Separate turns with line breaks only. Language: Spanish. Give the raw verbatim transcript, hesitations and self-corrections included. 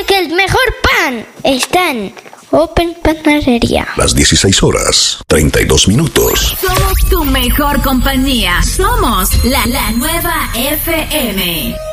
que el mejor pan está en Open Panadería.
Las dieciséis horas, treinta y dos minutos.
Somos tu mejor compañía. Somos la, la nueva F M.